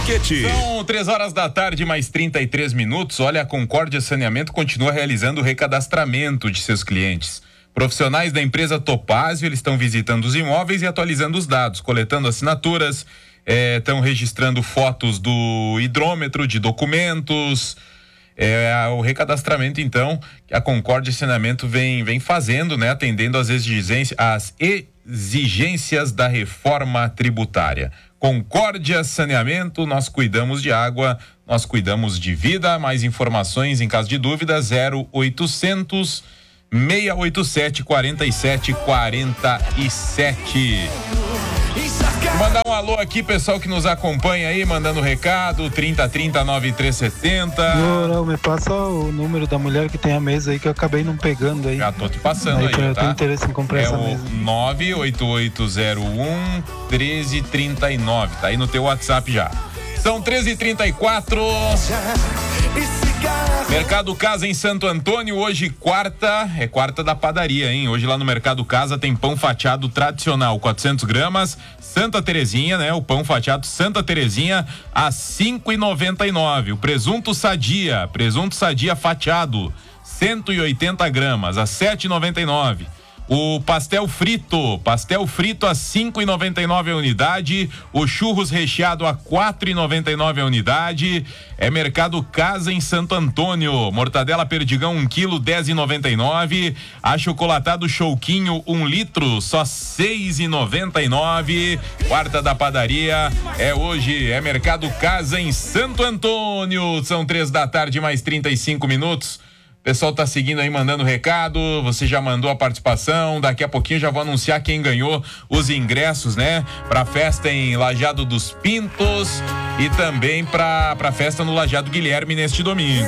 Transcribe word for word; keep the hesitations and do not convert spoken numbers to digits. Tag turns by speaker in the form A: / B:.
A: Piquete.
B: São três horas da tarde, mais trinta e três minutos. Olha, a Concórdia Saneamento continua realizando o recadastramento de seus clientes. Profissionais da empresa Topázio, eles estão visitando os imóveis e atualizando os dados, coletando assinaturas, estão eh, registrando fotos do hidrômetro, de documentos. É o recadastramento, então, que a Concórdia Saneamento vem, vem fazendo, né? Atendendo às exigências, às exigências da reforma tributária. Concórdia Saneamento, nós cuidamos de água, nós cuidamos de vida. Mais informações, em caso de dúvida, zero oitocentos, seis oito sete, quatro sete quatro sete. Mandar um alô aqui, pessoal que nos acompanha aí, mandando recado, trinta trinta, nove três setenta.
C: Não, me passa o número da mulher que tem a mesa aí, que eu acabei não pegando aí.
B: Já tô te passando aí,
C: aí eu
B: tá?
C: tenho interesse em comprar
B: é
C: essa
B: o
C: mesa.
B: nove oito oito zero um, um três três nove, tá aí no teu WhatsApp já. São treze e trinta e quatro. Mercado Casa em Santo Antônio, hoje quarta, é quarta da padaria, hein? Hoje lá no Mercado Casa tem pão fatiado tradicional, quatrocentos gramas, Santa Terezinha, né? O pão fatiado Santa Terezinha a cinco e noventa e nove. O presunto Sadia, presunto Sadia fatiado, cento e oitenta gramas a sete e noventa e nove. O pastel frito, pastel frito a cinco e noventa e nove a unidade, o churros recheado a quatro e noventa e nove a unidade. É Mercado Casa em Santo Antônio. Mortadela Perdigão um quilo, dez e noventa e nove. Achocolatado Chouquinho um litro, só seis e noventa e nove. Quarta da padaria é hoje, é Mercado Casa em Santo Antônio. São três da tarde, mais trinta e cinco minutos. O pessoal tá seguindo aí, mandando recado, você já mandou a participação, daqui a pouquinho já vou anunciar quem ganhou os ingressos, né? Pra festa em Lajeado dos Pintos e também pra, pra festa no Lajeado Guilherme neste domingo.